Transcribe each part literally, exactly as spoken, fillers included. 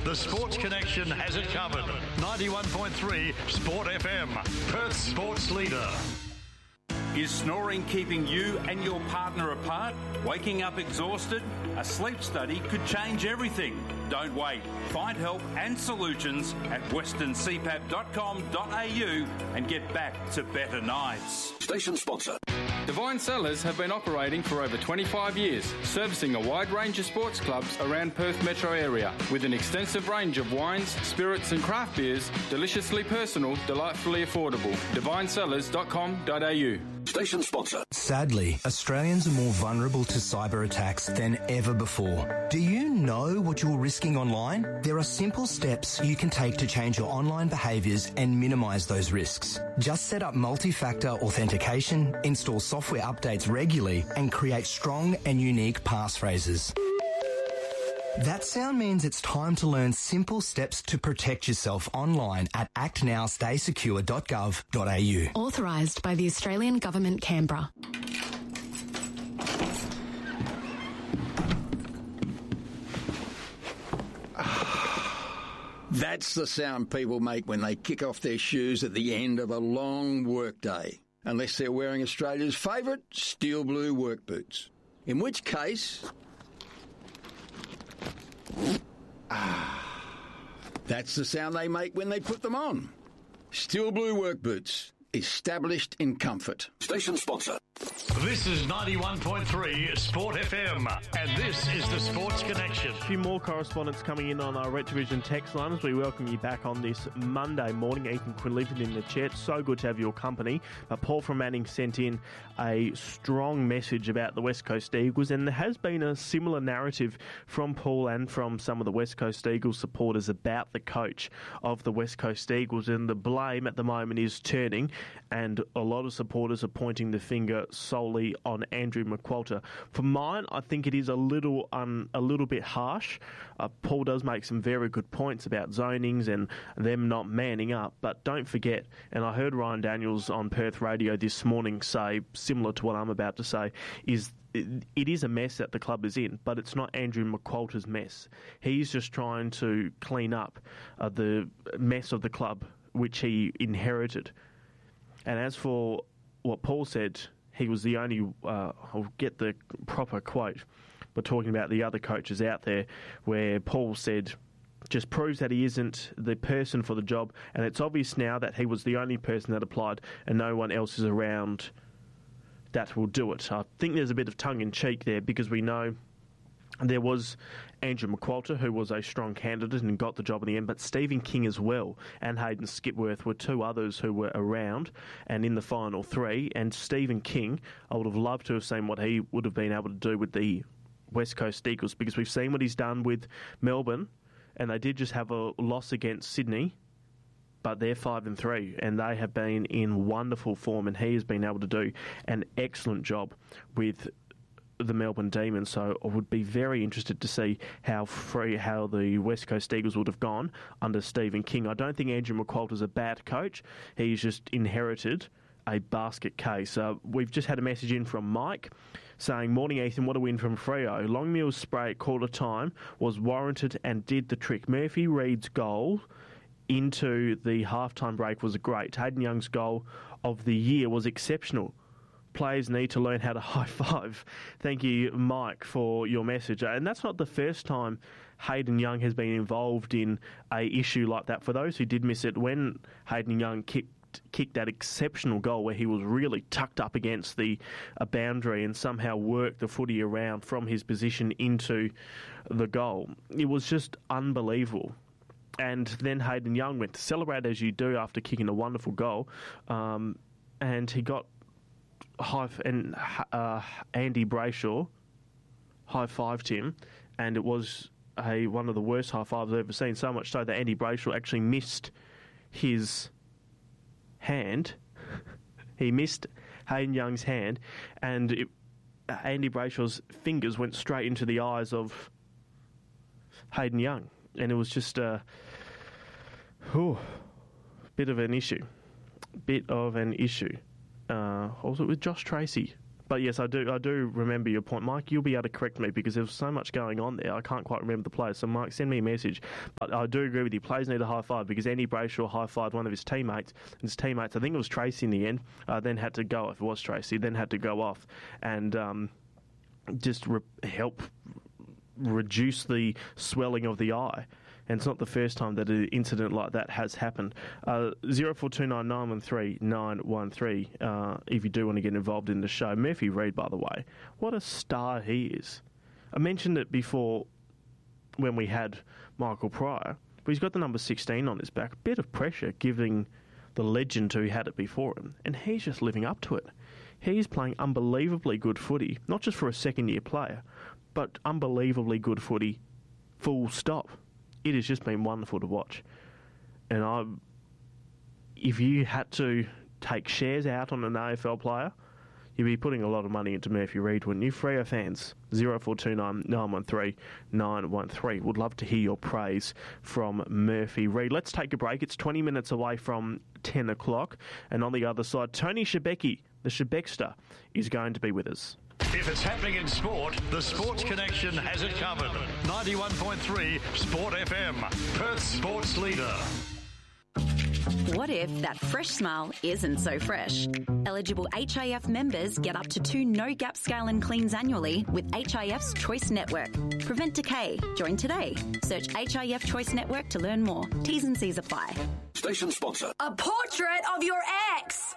The Sports Connection has it covered. ninety-one point three Sport F M, Perth's sports leader. Is snoring keeping you and your partner apart? Waking up exhausted? A sleep study could change everything. Don't wait. Find help and solutions at western c pap dot com dot a u and get back to better nights. Station sponsor. Divine Cellars have been operating for over twenty-five years, servicing a wide range of sports clubs around Perth metro area with an extensive range of wines, spirits and craft beers, deliciously personal, delightfully affordable. divine cellars dot com dot a u. Station sponsor. Sadly, Australians are more vulnerable to cyber attacks than ever before. Do you know what you're risking online? There are simple steps you can take to change your online behaviours and minimise those risks. Just set up multi-factor authentication, install software updates regularly, and create strong and unique passphrases. That sound means it's time to learn simple steps to protect yourself online at act now stay secure dot gov dot a u. Authorised by the Australian Government, Canberra. That's the sound people make when they kick off their shoes at the end of a long workday. Unless they're wearing Australia's favourite steel blue work boots. In which case... Ah, that's the sound they make when they put them on. Steel blue work boots, established in comfort. Station sponsor. This is ninety-one point three Sport F M, and this is the Sports Connection. A few more correspondents coming in on our Retrovision text line as we welcome you back on this Monday morning. Ethan Quinlivan in the chat. So good to have your company. But Paul from Manning sent in a strong message about the West Coast Eagles, and there has been a similar narrative from Paul and from some of the West Coast Eagles supporters about the coach of the West Coast Eagles, and the blame at the moment is turning, and a lot of supporters are pointing the finger solely on Andrew McQualter. For mine, I think it is a little um, a little bit harsh. Uh, Paul does make some very good points about zonings and them not manning up, but don't forget, and I heard Ryan Daniels on Perth Radio this morning say, similar to what I'm about to say, is it, it is a mess that the club is in, but it's not Andrew McQualter's mess. He's just trying to clean up uh, the mess of the club which he inherited. And as for what Paul said, he was the only, uh, I'll get the proper quote, but talking about the other coaches out there, where Paul said, just proves that he isn't the person for the job, and it's obvious now that he was the only person that applied and no one else is around that will do it. I think there's a bit of tongue-in-cheek there, because we know there was Andrew McQualter, who was a strong candidate and got the job in the end, but Stephen King as well and Hayden Skipworth were two others who were around and in the final three. And Stephen King, I would have loved to have seen what he would have been able to do with the West Coast Eagles, because we've seen what he's done with Melbourne, and they did just have a loss against Sydney, but they're five and three, and they have been in wonderful form, and he has been able to do an excellent job with the Melbourne Demons. So I would be very interested to see how free how the West Coast Eagles would have gone under Stephen King. I don't think Andrew McQualter's a bad coach. He's just inherited a basket case. Uh, we've just had a message in from Mike saying, morning Ethan, what a win from Freo. Longmuir's spray at quarter time was warranted and did the trick. Murphy Reid's goal into the halftime break was great. Hayden Young's goal of the year was exceptional. Players need to learn how to high-five. Thank you, Mike, for your message. And that's not the first time Hayden Young has been involved in a issue like that. For those who did miss it, when Hayden Young kicked kicked that exceptional goal where he was really tucked up against the a boundary and somehow worked the footy around from his position into the goal, it was just unbelievable. And then Hayden Young went to celebrate as you do after kicking a wonderful goal, um, and he got high and uh, Andy Brayshaw high-fived him, and it was a one of the worst high-fives I've ever seen, so much so that Andy Brayshaw actually missed his hand. He missed Hayden Young's hand, and it, uh, Andy Brayshaw's fingers went straight into the eyes of Hayden Young, and it was just a whew, bit of an issue. Bit of an issue. Uh, what was it with Josh Tracy? But yes, I do I do remember your point. Mike, you'll be able to correct me because there was so much going on there. I can't quite remember the players. So, Mike, send me a message. But I do agree with you. Players need a high five because Andy Brayshaw high-fived one of his teammates. And his teammates, I think it was Tracy in the end, uh, then had to go, if it was Tracy, then had to go off and um, just re- help reduce the swelling of the eye. And it's not the first time that an incident like that has happened. Uh, zero four two nine nine one three nine one three uh, if you do want to get involved in the show. Murphy Reid, by the way, what a star he is. I mentioned it before when we had Michael Pryor, but he's got the number sixteen on his back. A bit of pressure giving the legend who had it before him, and he's just living up to it. He's playing unbelievably good footy, not just for a second-year player, but unbelievably good footy, full stop. It has just been wonderful to watch. And I, if you had to take shares out on an A F L player, you'd be putting a lot of money into Murphy Reid, wouldn't you? Freo fans, zero four two nine nine one three nine one three. Would love to hear your praise from Murphy Reid. Let's take a break. It's twenty minutes away from ten o'clock. And on the other side, Tony Shebeki, the Shebekster, is going to be with us. If it's happening in sport, the Sports Connection has it covered. ninety-one point three Sport F M, Perth's sports leader. What if that fresh smile isn't so fresh? Eligible H I F members get up to two no-gap scale and cleans annually with H I F's Choice Network. Prevent decay. Join today. Search H I F Choice Network to learn more. T's and C's apply. Station sponsor. A portrait of your ex.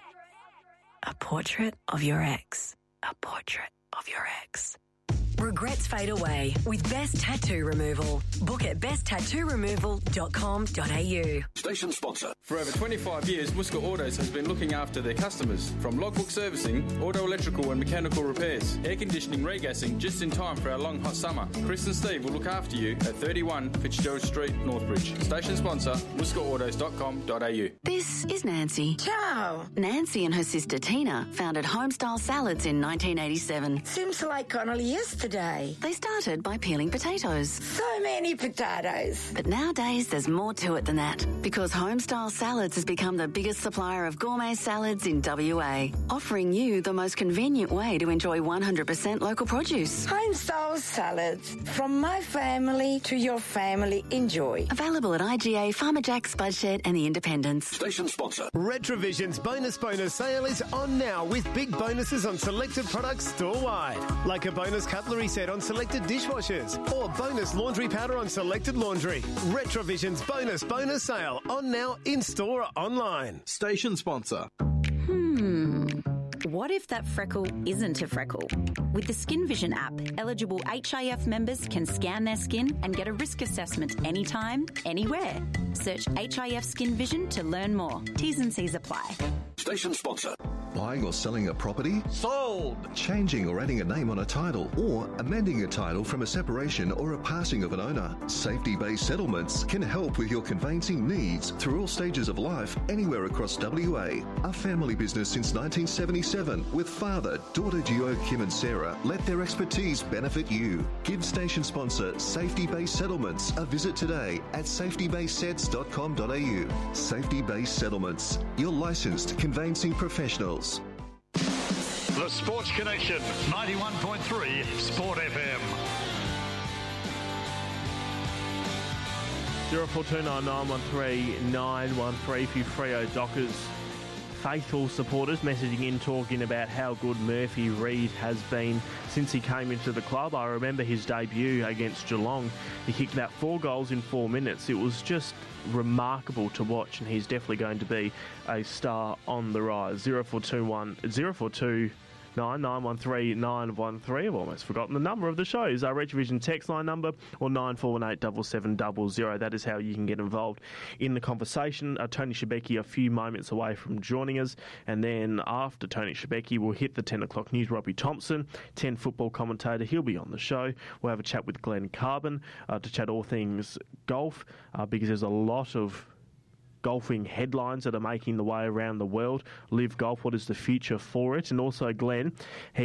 A portrait of your ex. A portrait of your ex. Regrets fade away with Best Tattoo Removal. Book at best tattoo removal dot com dot a u. Station sponsor. For over twenty-five years, Muska Autos has been looking after their customers. From logbook servicing, auto electrical and mechanical repairs, air conditioning, regassing, just in time for our long hot summer. Chris and Steve will look after you at thirty-one Fitzgerald Street, Northbridge. Station sponsor, muska autos dot com dot a u. This is Nancy. Ciao. Nancy and her sister Tina founded Homestyle Salads in nineteen eighty-seven. Seems like only yesterday. They started by peeling potatoes. So many potatoes. But nowadays there's more to it than that, because Homestyle Salads has become the biggest supplier of gourmet salads in W A, offering you the most convenient way to enjoy one hundred percent local produce. Homestyle Salads. From my family to your family. Enjoy. Available at I G A, Farmer Jack's, Budshed and the Independents. Station sponsor. Retrovision's bonus bonus sale is on now with big bonuses on selected products store-wide. Like a bonus cutlery set on selected dishwashers or bonus laundry powder on selected laundry. Retrovision's bonus bonus sale on now in-store or online. Station sponsor. Hmm. What if that freckle isn't a freckle? With the Skin Vision app, eligible H I F members can scan their skin and get a risk assessment anytime, anywhere. Search H I F Skin Vision to learn more. T's and C's apply. Station sponsor. Buying or selling a property? Sold! Changing or adding a name on a title, or amending a title from a separation or a passing of an owner. Safety-based settlements can help with your conveyancing needs through all stages of life, anywhere across W A. A family business since nineteen seventy-seven, with father, daughter duo Kim and Sarah, let their expertise benefit you. Give station sponsor Safety-based Settlements a visit today at safety based sets dot com dot a u. Safety-based Settlements, your licensed conveyancing professionals. The Sports Connection, ninety-one point three Sport F M. zero four two nine nine one three nine one three for you Freo Dockers faithful supporters messaging in, talking about how good Murphy Reid has been since he came into the club. I remember his debut against Geelong. He kicked about four goals in four minutes. It was just remarkable to watch, and he's definitely going to be a star on the rise. zero four two one zero four two nine nine one three nine one three. I've almost forgotten the number of the shows. Our Retrovision text line number, or nine four one eight seven seven zero zero. That is how you can get involved in the conversation. Uh, Tony Shebeki a few moments away from joining us, and then after Tony Shebeki, we'll hit the ten o'clock news. Robbie Thompson, ten football commentator, he'll be on the show. We'll have a chat with Glenn Carbon uh, to chat all things golf, uh, because there's a lot of golfing headlines that are making the way around the world. Live Golf, what is the future for it? And also Glenn, he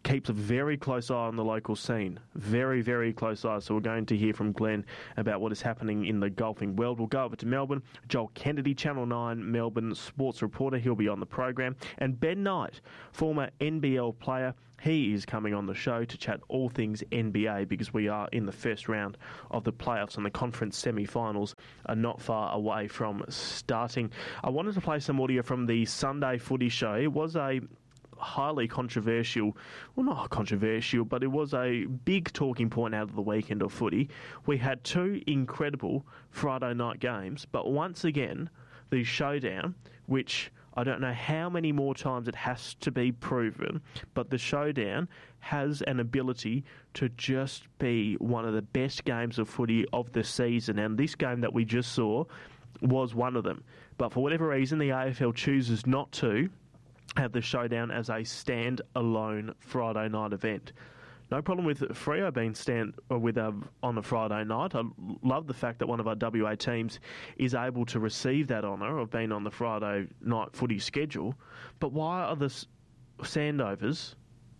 keeps a very close eye on the local scene. Very, very close eye. So we're going to hear from Glenn about what is happening in the golfing world. We'll go over to Melbourne. Joel Kennedy, Channel nine Melbourne sports reporter. He'll be on the program. And Ben Knight, former N B L player. He is coming on the show to chat all things N B A because we are in the first round of the playoffs and the conference semi-finals are not far away from starting. I wanted to play some audio from the Sunday Footy Show. It was a highly controversial, well not controversial, but it was a big talking point out of the weekend of footy. We had two incredible Friday night games, but once again, the showdown, which I don't know how many more times it has to be proven, but the showdown has an ability to just be one of the best games of footy of the season. And this game that we just saw was one of them. But for whatever reason, the A F L chooses not to have the showdown as a stand-alone Friday night event. No problem with Freo being stand with uh, on a Friday night. I love the fact that one of our W A teams is able to receive that honour of being on the Friday night footy schedule. But why are the Sandovers,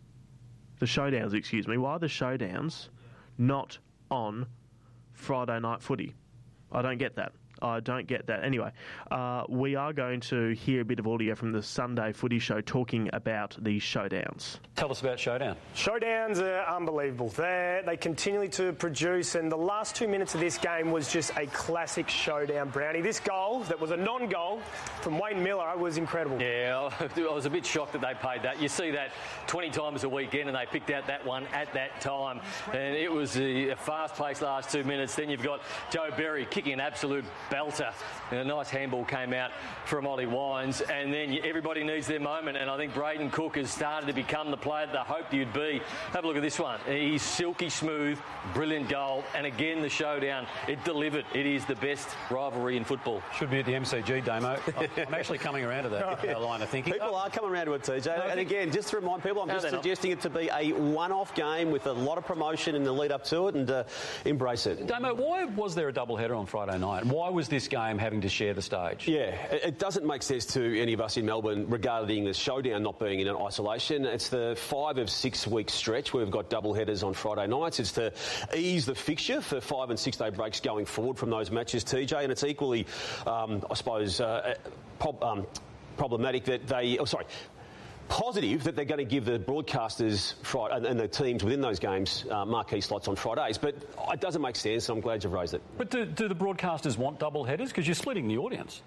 the showdowns, excuse me, why are the showdowns not on Friday night footy? I don't get that. I don't get that. Anyway, uh, we are going to hear a bit of audio from the Sunday Footy Show talking about the showdowns. Tell us about Showdown. Showdowns are unbelievable. They're, they continually to produce, and the last two minutes of this game was just a classic showdown, Brownie. This goal, that was a non-goal from Wayne Miller, was incredible. Yeah, I was a bit shocked that they paid that. You see that twenty times a weekend, and they picked out that one at that time. And it was a, a fast-paced last two minutes. Then you've got Joe Berry kicking an absolute belter. And a nice handball came out from Ollie Wines, and then everybody needs their moment, and I think Braden Cook has started to become the player that they hoped he'd be. Have a look at this one. He's silky smooth, brilliant goal, and again the showdown, it delivered. It is the best rivalry in football. Should be at the M C G, Damo. I'm actually coming around to that uh, line of thinking. People are coming around to it, T J. No, and again, just to remind people, I'm no, just suggesting not. it to be a one-off game with a lot of promotion in the lead up to it, and uh, embrace it. Damo, why was there a double header on Friday night? Why was this game having to share the stage? Yeah, it doesn't make sense to any of us in Melbourne regarding the showdown not being in an isolation. It's the five of six week stretch where we've got double headers on Friday nights. It's to ease the fixture for five and six day breaks going forward from those matches, T J, and it's equally, um, I suppose, uh, prob- um, problematic that they, oh sorry, positive that they're going to give the broadcasters Friday, and the teams within those games uh, marquee slots on Fridays, but it doesn't make sense, and I'm glad you've raised it. But do, do the broadcasters want double headers? Because you're splitting the audience.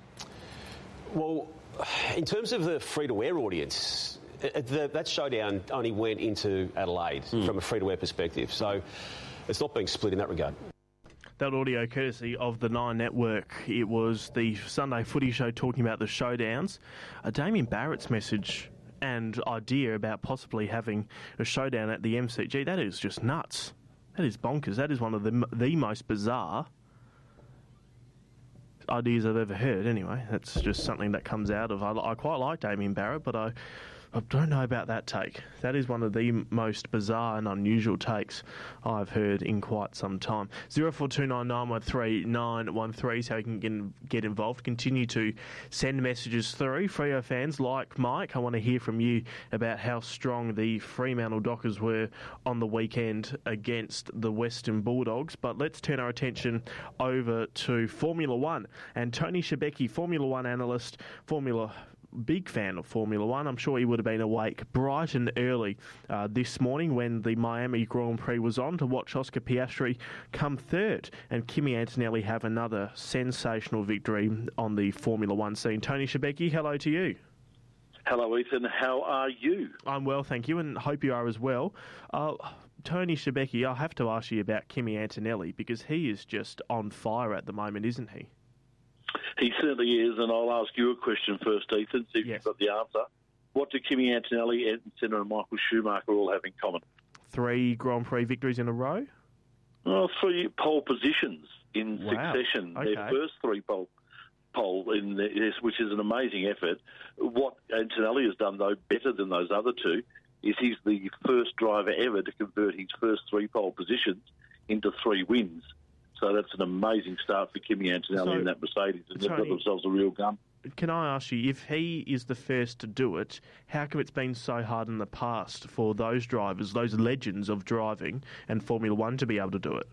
Well, in terms of the free-to-air audience, it, the, that showdown only went into Adelaide mm. from a free-to-air perspective, so it's not being split in that regard. That audio courtesy of the Nine Network. It was the Sunday Footy Show talking about the showdowns. Uh, Damien Barrett's message and idea about possibly having a showdown at the M C G, that is just nuts. That is bonkers. That is one of the the most bizarre ideas I've ever heard, anyway. That's just something that comes out of... I, I quite like Damien Barrett, but I, I don't know about that take. That is one of the most bizarre and unusual takes I've heard in quite some time. zero four two nine nine one three nine one three is how you can get, get involved. Continue to send messages through. Freo fans like Mike, I want to hear from you about how strong the Fremantle Dockers were on the weekend against the Western Bulldogs. But let's turn our attention over to Formula One. And Tony Shebeki, Formula One analyst, Formula big fan of Formula One. I'm sure he would have been awake bright and early uh, this morning when the Miami Grand Prix was on to watch Oscar Piastri come third and Kimi Antonelli have another sensational victory on the Formula One scene. Tony Shebeki, hello to you. Hello, Ethan. How are you? I'm well, thank you, and hope you are as well. Uh, Tony Shebeki, I'll have to ask you about Kimi Antonelli because he is just on fire at the moment, isn't he? He certainly is, and I'll ask you a question first, Ethan, see if yes. you've got the answer. What do Kimi Antonelli, Ayrton Senna and Michael Schumacher all have in common? Three Grand Prix victories in a row? Well, three pole positions in wow. succession. Okay. Their first three pole, pole in this, which is an amazing effort. What Antonelli has done, though, better than those other two, is he's the first driver ever to convert his first three pole positions into three wins. So that's an amazing start for Kimi Antonelli so, in that Mercedes, and they've got themselves a real gun. can I ask you, if he is the first to do it, how come it's been so hard in the past for those drivers, those legends of driving and Formula One, to be able to do it?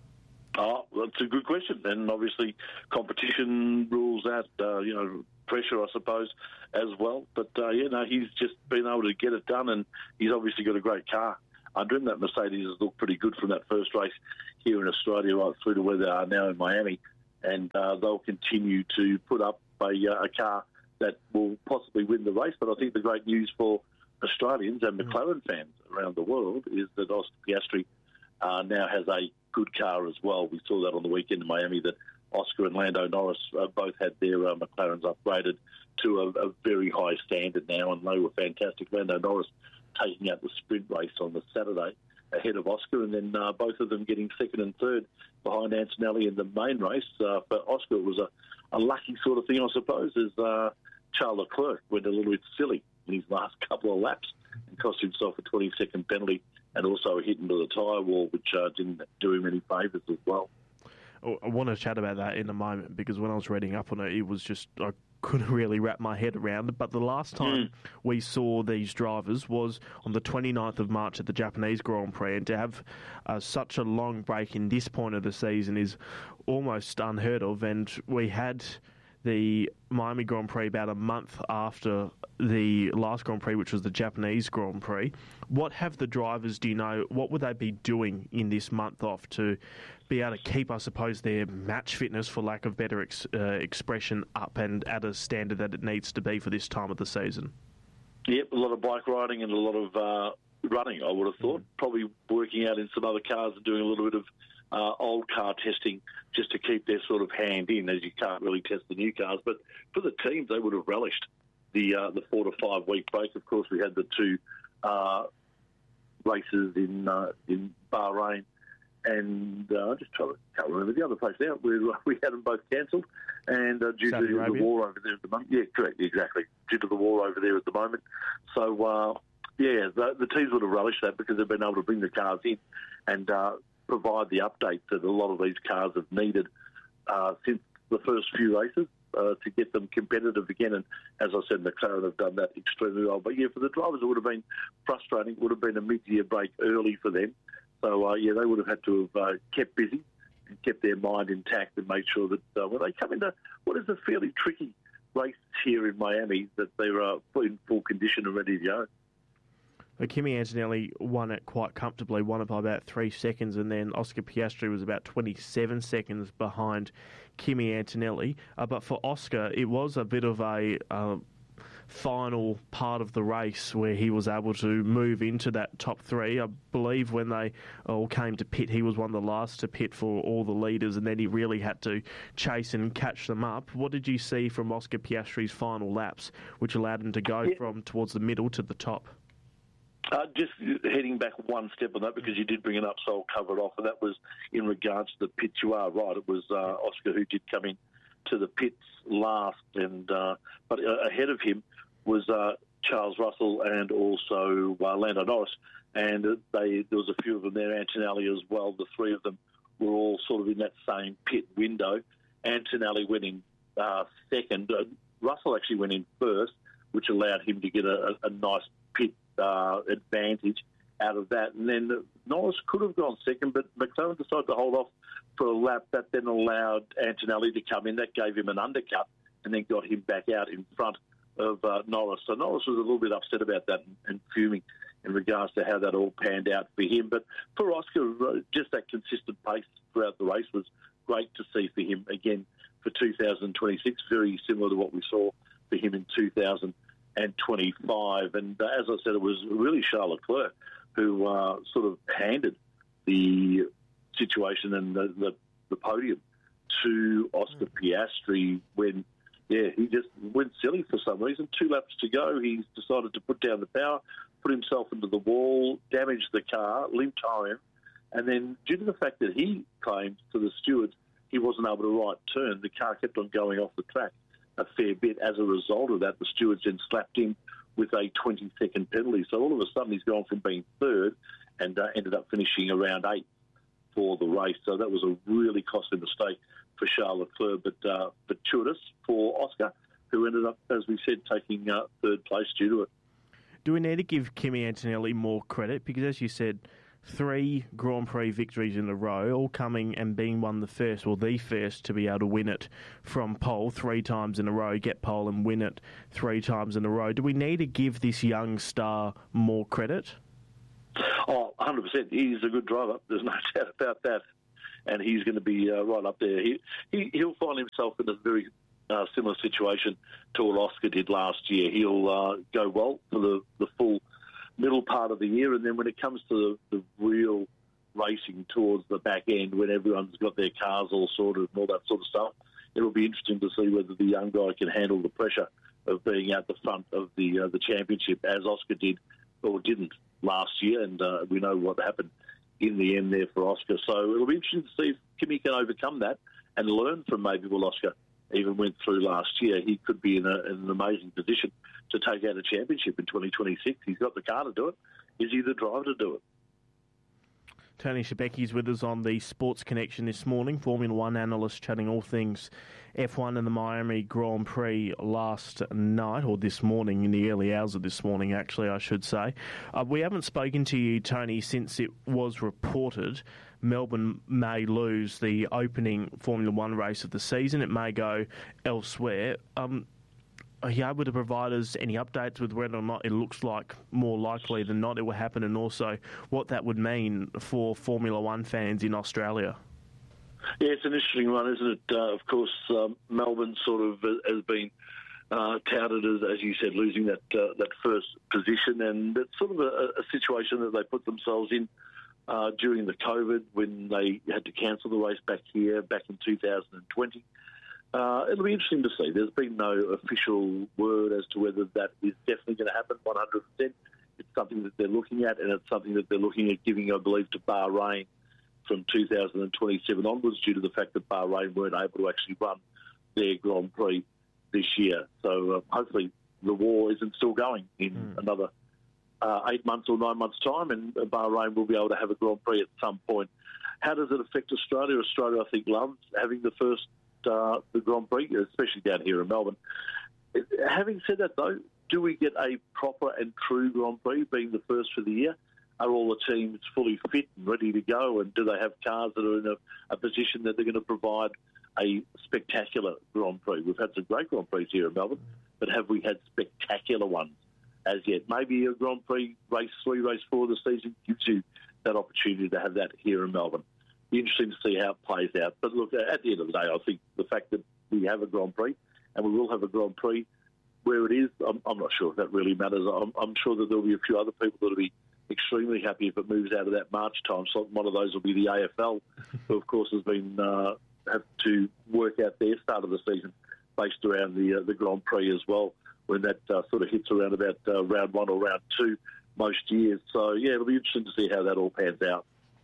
Oh, that's a good question. And obviously competition rules out, uh, you know, pressure, I suppose, as well. But, uh, yeah, no, he's just been able to get it done, and he's obviously got a great car under him. That Mercedes has looked pretty good from that first race here in Australia right through to where they are now in Miami. And uh, they'll continue to put up a, uh, a car that will possibly win the race. But I think the great news for Australians and McLaren fans around the world is that Oscar Piastri uh, now has a good car as well. We saw that on the weekend in Miami, that Oscar and Lando Norris uh, both had their uh, McLarens upgraded to a, a very high standard now, and they were fantastic. Lando Norris taking out the sprint race on the Saturday ahead of Oscar, and then uh, both of them getting second and third behind Antonelli in the main race. Uh, for Oscar, it was a, a lucky sort of thing, I suppose, as uh, Charles Leclerc went a little bit silly in his last couple of laps and cost himself a twenty-second penalty, and also a hit into the tyre wall, which uh, didn't do him any favours as well. I want to chat about that in a moment, because when I was reading up on it, it was just, I couldn't really wrap my head around it. But the last time mm. we saw these drivers was on the twenty-ninth of March at the Japanese Grand Prix, and to have uh, such a long break in this point of the season is almost unheard of. And we had the Miami Grand Prix about a month after the last Grand Prix, which was the Japanese Grand Prix. What have the drivers, do you know, what would they be doing in this month off to be able to keep, I suppose, their match fitness, for lack of better ex- uh, expression, up and at a standard that it needs to be for this time of the season? Yep, a lot of bike riding and a lot of uh, running, I would have thought. Mm. Probably working out in some other cars and doing a little bit of uh, old car testing just to keep their sort of hand in, as you can't really test the new cars. But for the teams, they would have relished the uh, the four to five week break. Of course, we had the two uh, races in uh, in Bahrain, and uh, I just try to, can't remember the other place now. We we had them both cancelled, and uh, due Saudi to Arabia. The war over there at the moment. Yeah, correct, exactly. Due to the war over there at the moment. So uh, yeah, the, the teams would have relished that, because they've been able to bring the cars in and uh, provide the updates that a lot of these cars have needed uh, since the first few races. Uh, to get them competitive again. And as I said, McLaren have done that extremely well. But yeah, for the drivers, it would have been frustrating. It would have been a mid-year break early for them. So uh, yeah, they would have had to have uh, kept busy and kept their mind intact and made sure that uh, when they come into what is a fairly tricky race here in Miami, that they're uh, in full condition and ready to go. Well, Kimi Antonelli won it quite comfortably, won it by about three seconds, and then Oscar Piastri was about twenty-seven seconds behind Kimi Antonelli. Uh, but for Oscar, it was a bit of a uh, final part of the race where he was able to move into that top three. I believe when they all came to pit, he was one of the last to pit for all the leaders, and then he really had to chase and catch them up. What did you see from Oscar Piastri's final laps, which allowed him to go yeah. from towards the middle to the top? Uh, just heading back one step on that, because you did bring it up, so I'll cover it off, and that was in regards to the pits. You are right. It was uh, Oscar who did come in to the pits last, and uh, but uh, ahead of him was uh, Charles Russell and also uh, Lando Norris, and they there was a few of them there, Antonelli as well. The three of them were all sort of in that same pit window. Antonelli went in uh, second. Uh, Russell actually went in first, which allowed him to get a, a, a nice pit Uh, advantage out of that. And then Norris could have gone second, but McLaren decided to hold off for a lap. That then allowed Antonelli to come in. That gave him an undercut and then got him back out in front of uh, Norris. So Norris was a little bit upset about that and, and fuming in regards to how that all panned out for him. But for Oscar, uh, just that consistent pace throughout the race was great to see for him again for two thousand twenty-six, very similar to what we saw for him in two thousand twenty-five. And uh, as I said, it was really Charles Leclerc who uh, sort of handed the situation and the, the, the podium to Oscar Piastri when, yeah, he just went silly for some reason. Two laps to go, he's decided to put down the power, put himself into the wall, damaged the car, limped home, and then due to the fact that he claimed to the stewards he wasn't able to right turn, the car kept on going off the track a fair bit. As a result of that, the stewards then slapped him with a twenty-second penalty. So all of a sudden he's gone from being third and uh, ended up finishing around eighth for the race. So that was a really costly mistake for Charles Leclerc, but uh, fortuitous for Oscar, who ended up, as we said, taking uh, third place due to it. Do we need to give Kimi Antonelli more credit? Because, as you said, three Grand Prix victories in a row, all coming and being one the first, or the first, to be able to win it from pole three times in a row, get pole and win it three times in a row. Do we need to give this young star more credit? Oh, one hundred percent. He's a good driver. There's no doubt about that. And he's going to be uh, right up there. He, he, he'll find himself in a very uh, similar situation to what Oscar did last year. He'll uh, go well for the, the full middle part of the year, and then when it comes to the, the real racing towards the back end, when everyone's got their cars all sorted and all that sort of stuff, it'll be interesting to see whether the young guy can handle the pressure of being out the front of the uh, the championship, as Oscar did or didn't last year, and uh, we know what happened in the end there for Oscar. So it'll be interesting to see if Kimi can overcome that and learn from maybe what Oscar even went through last year. He could be in, a, in an amazing position to take out a championship in twenty twenty-six. He's got the car to do it. Is he the driver to do it? Tony Shebecki's with us on the Sports Connection this morning, Formula One analyst, chatting all things F one and the Miami Grand Prix last night, or this morning, in the early hours of this morning, actually, I should say. Uh, we haven't spoken to you, Tony, since it was reported Melbourne may lose the opening Formula One race of the season. It may go elsewhere. Um, Are you able to provide us any updates with whether or not it looks like more likely than not it will happen, and also what that would mean for Formula One fans in Australia? Yeah, it's an interesting one, isn't it? Uh, of course, um, Melbourne sort of has been uh, touted as, as you said, losing that uh, that first position, and it's sort of a, a situation that they put themselves in uh, during the COVID when they had to cancel the race back here, back in two thousand twenty. Uh, it'll be interesting to see. There's been no official word as to whether that is definitely going to happen one hundred percent. It's something that they're looking at, and it's something that they're looking at giving, I believe, to Bahrain from two thousand twenty-seven onwards, due to the fact that Bahrain weren't able to actually run their Grand Prix this year. So uh, hopefully the war isn't still going in mm. another uh, eight months or nine months' time, and Bahrain will be able to have a Grand Prix at some point. How does it affect Australia? Australia, I think, loves having the first Uh, the Grand Prix, especially down here in Melbourne. Having said that, though, do we get a proper and true Grand Prix, being the first for the year? Are all the teams fully fit and ready to go? And do they have cars that are in a, a position that they're going to provide a spectacular Grand Prix? We've had some great Grand Prix here in Melbourne, but have we had spectacular ones as yet? Maybe a Grand Prix race three, race four of the season gives you that opportunity to have that here in Melbourne. Be interesting to see how it plays out. But look, at the end of the day, I think the fact that we have a Grand Prix, and we will have a Grand Prix where it is, I'm, I'm not sure if that really matters. I'm, I'm sure that there'll be a few other people that will be extremely happy if it moves out of that March time slot. One of those will be the A F L, who of course has been uh, have to work out their start of the season based around the uh, the Grand Prix as well, when that uh, sort of hits around about uh, round one or round two most years. So yeah, it'll be interesting to see how that all pans out.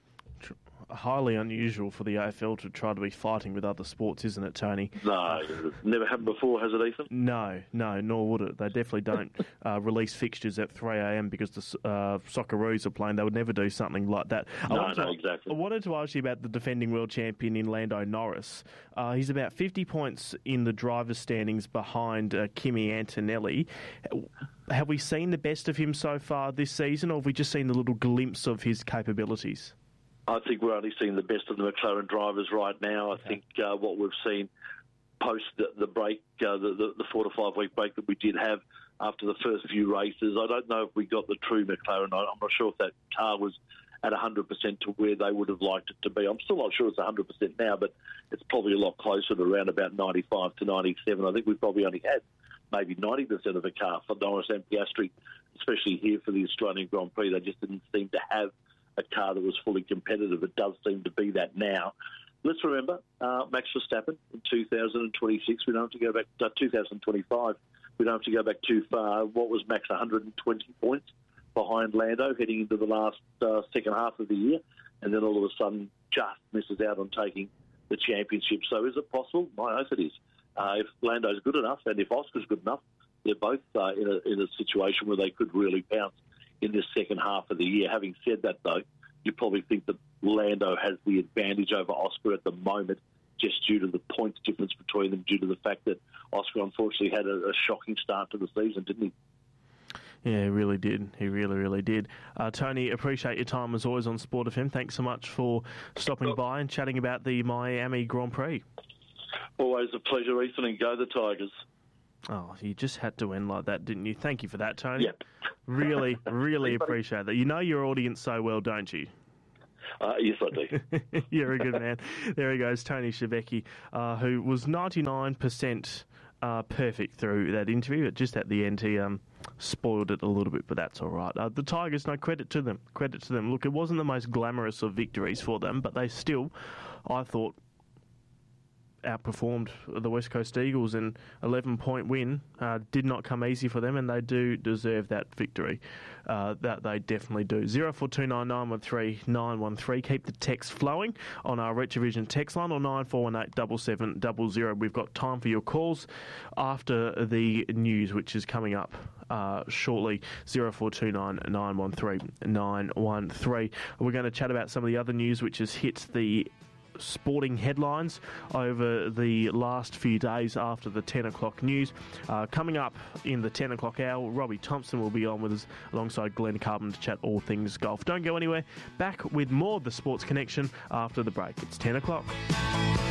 Highly unusual for the A F L to try to be fighting with other sports, isn't it, Tony? No, never happened before, has it, Ethan? No, no, nor would it. They definitely don't uh, release fixtures at three a.m. because the uh, Socceroos are playing. They would never do something like that. No, I no, to, exactly. I wanted to ask you about the defending world champion in Lando Norris. Uh, he's about fifty points in the driver's standings behind uh, Kimi Antonelli. Have we seen the best of him so far this season, or have we just seen a little glimpse of his capabilities? I think we're only seeing the best of the McLaren drivers right now. I think uh, what we've seen post the, the break, uh, the, the, the four to five week break that we did have after the first few races, I don't know if we got the true McLaren. I'm not sure if that car was at one hundred percent to where they would have liked it to be. I'm still not sure it's one hundred percent now, but it's probably a lot closer to around about ninety-five to ninety-seven. I think we've probably only had maybe ninety percent of the car for Norris and Piastri, especially here for the Australian Grand Prix. They just didn't seem to have a car that was fully competitive. It does seem to be that now. Let's remember, uh, Max Verstappen in two thousand twenty-six, we don't have to go back to uh, two thousand twenty-five, we don't have to go back too far. What was Max, one hundred twenty points behind Lando heading into the last uh, second half of the year, and then all of a sudden just misses out on taking the championship. So is it possible? My oath it is. Uh, if Lando's good enough and if Oscar's good enough, they're both uh, in, a, in a situation where they could really pounce in this second half of the year. Having said that, though, you probably think that Lando has the advantage over Oscar at the moment, just due to the points difference between them, due to the fact that Oscar unfortunately had a, a shocking start to the season, didn't he? Yeah, he really did. He really, really did. Uh, Tony, appreciate your time as always on Sport F M. Thanks so much for stopping by and chatting about the Miami Grand Prix. Always a pleasure, Ethan, and go the Tigers. Oh, you just had to end like that, didn't you? Thank you for that, Tony. Yep. Really, really appreciate that. You know your audience so well, don't you? Uh, yes, I do. You're a good man. There he goes, Tony Schiavecki, uh, who was ninety-nine percent uh, perfect through that interview. Just at the end, he um, spoiled it a little bit, but that's all right. Uh, the Tigers, no, credit to them. Credit to them. Look, it wasn't the most glamorous of victories for them, but they still, I thought, outperformed the West Coast Eagles. An eleven-point win uh, did not come easy for them, and they do deserve that victory. Uh, that they definitely do. zero four two nine nine one three nine one three. Keep the text flowing on our Retrovision text line, or nine four one eight seven seven zero zero. We've got time for your calls after the news, which is coming up uh, shortly. zero four two nine nine one three nine one three. We're going to chat about some of the other news which has hit the sporting headlines over the last few days after the ten o'clock news. Uh, coming up in the ten o'clock hour, Robbie Thompson will be on with us alongside Glenn Carbon to chat all things golf. Don't go anywhere. Back with more of the Sports Connection after the break. It's ten o'clock.